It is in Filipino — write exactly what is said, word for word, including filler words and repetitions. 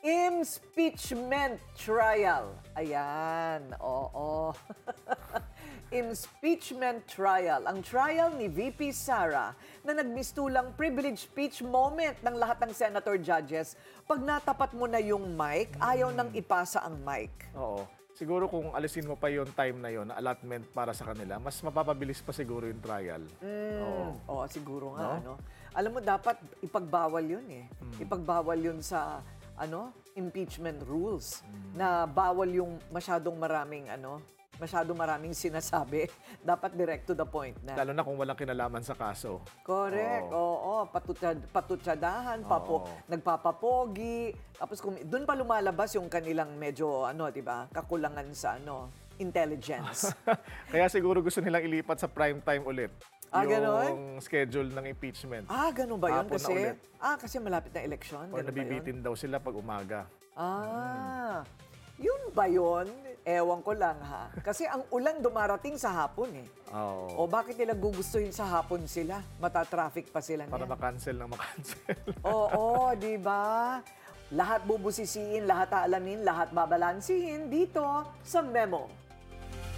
Impeachment trial. Ayan, oo. Impeachment trial. Ang trial ni V P Sara na nagmistulang privilege speech moment ng lahat ng senator judges. Pag natapat mo na yung mic, ayaw nang ipasa ang mic. Oo. Siguro kung alisin mo pa yung time na yon, na allotment para sa kanila, mas mapapabilis pa siguro yung trial. Mm, Oo. oo, siguro nga. No? Ano? Alam mo, dapat ipagbawal yun eh. Ipagbawal yun sa ano impeachment rules na bawal yung masyadong maraming ano masyadong maraming sinasabi. Dapat direct to the point na. Lalo na kung walang kinalaman sa kaso. Correct. Oo, oo. Patutsad, patutsadahan, papo, Oo. nagpapapogi. Tapos kung doon pa lumalabas yung kanilang medyo ano, 'di ba? Kakulangan sa ano, intelligence. Kaya siguro gusto nilang ilipat sa prime time ulit. Ah, yung ganon? schedule ng impeachment. Ah, ganun ba 'yun Hapon na kasi? ulit. Ah, kasi malapit na eleksyon, Or ganun ba 'yun? nabibitin daw sila pag umaga. Ah, yun ba yun? Ewan ko lang ha. Kasi ang ulan dumarating sa hapon eh. Oo. O bakit nila gugustuhin sa hapon sila? Mata-traffic pa sila Para niyan. makancel ng makancel. Oo, di ba? Lahat bubusisiin, lahat aalamin, lahat babalansihin dito sa Memo.